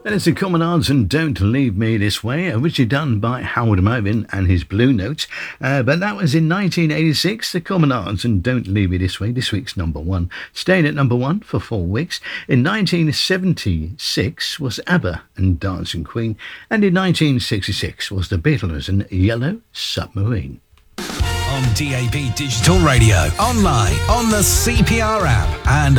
And it's the Commonards and Don't Leave Me This Way, originally done by Howard Mervyn and his Blue Notes. But that was in 1986, the Commonards and Don't Leave Me This Way, this week's number one. Staying at number one for 4 weeks. In 1976 was ABBA and Dancing Queen. And in 1966 was the Beatles and Yellow Submarine. On DAB Digital Radio, online, on the CPR app, and